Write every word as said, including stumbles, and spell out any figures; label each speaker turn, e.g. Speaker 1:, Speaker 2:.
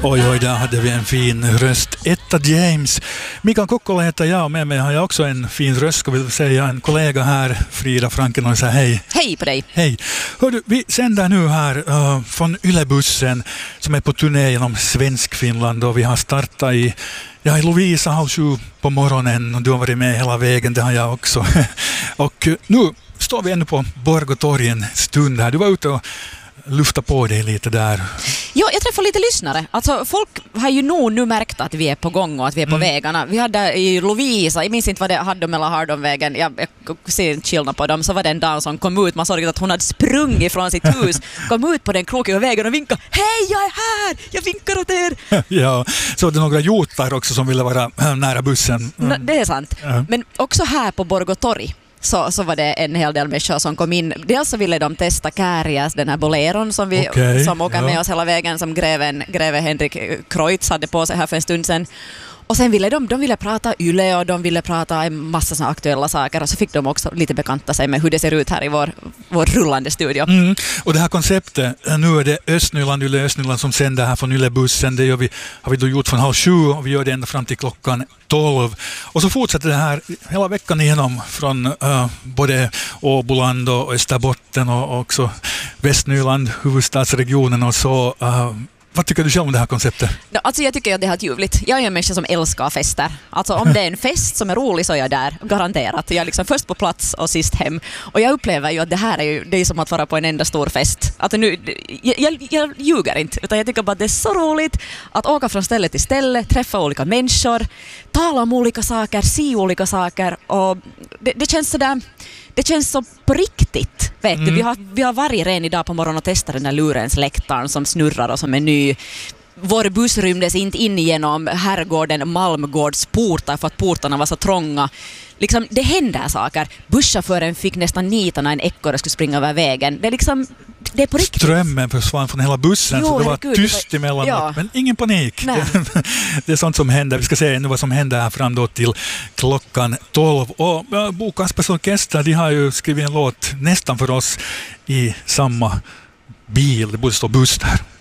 Speaker 1: Oj, oj, där hade vi en fin röst. Etta James. Mikael Kokkola heter jag, och med mig har jag också en fin röst, ska vi säga. En kollega här, Frida Franken, och säger hej.
Speaker 2: Hej på dig.
Speaker 1: Hej. Hördu, vi sänder nu här uh, från Yle-bussen som är på turné genom Svensk-Finland, och vi har startat i, ja, i Lovisa halv sju på morgonen, och du har varit med hela vägen, det har jag också. Och uh, nu står vi ännu på Borgåtorg en stund här. Du var ute och lufta på dig lite där.
Speaker 2: Ja, jag träffar lite lyssnare. Alltså, folk har ju nog nu märkt att vi är på gång och att vi är på mm. vägarna. Vi hade i Lovisa, jag minns inte vad det hade mellan Hardonvägen, jag, jag ser en skillnad på dem, så var det en dag som kom ut, man såg att hon hade sprungit från sitt hus, kom ut på den krokiga vägen och vinkade, hej, jag är här, jag vinkar åt er.
Speaker 1: Ja, så var det några jotar också som ville vara nära bussen. Mm.
Speaker 2: No, det är sant. Ja. Men också här på Borgåtorg Så, så var det en hel del människor som kom in. Dels så ville de testa Kääriäs, den här boleron som, vi,
Speaker 1: okay,
Speaker 2: som åker
Speaker 1: ja.
Speaker 2: med oss hela vägen, som greven, greve Henrik Kreutz hade på sig här för en stund sedan. Och sen ville de, de ville prata Yle och de ville prata en massa såna aktuella saker, och så fick de också lite bekanta sig med hur det ser ut här i vår, vår rullande studio.
Speaker 1: Mm. Och det här konceptet, nu är det Östnyland, Yle Östnyland som sänder här från Yle-bussen. Det gör vi, har vi då gjort från halv sju, och vi gör det ända fram till klockan tolv. Och så fortsätter det här hela veckan igenom från uh, både Åboland och Österbotten och också Västnyland, huvudstadsregionen och så. Uh, Vad tycker du själv om det här konceptet?
Speaker 2: No, alltså jag tycker att det är helt ljuvligt. Jag är en människa som älskar fester. Alltså om det är en fest som är rolig så är jag där, garanterat. Jag är liksom först på plats och sist hem. Och jag upplever ju att det här är ju det är som att vara på en enda stor fest. Alltså nu, jag, jag, jag ljuger inte, utan jag tycker bara att det är så roligt att åka från ställe till ställe, träffa olika människor, tala om olika saker, se olika saker. Och det, det känns sådär, det känns så på riktigt. Vet mm. du, vi har, vi har varit redan idag på morgonen och testat den där lurens läktaren som snurrar och som är ny. Vår buss rymdes inte in genom herrgården Malmgårds portar för att portarna var så trånga. Liksom, det händer saker. Busschauffören fick nästan nita när en ekorre skulle springa över vägen. Det är liksom, det är på riktigt.
Speaker 1: Strömmen försvann från hela bussen, jo, så det var herregud, tyst det var, emellanåt. Ja. Men ingen panik. Det, det är sånt som händer. Vi ska se nu vad som händer här fram då till klockan tolv. Och ja, Bo Kaspers Orkester, de har ju skrivit en låt nästan för oss i samma bil. Det borde stå buss där.